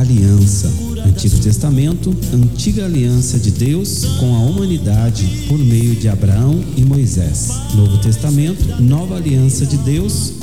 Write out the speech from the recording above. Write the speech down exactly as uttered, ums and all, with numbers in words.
aliança. Antigo Testamento, antiga aliança de Deus com a humanidade por meio de Abraão e Moisés. Novo Testamento, nova aliança de Deus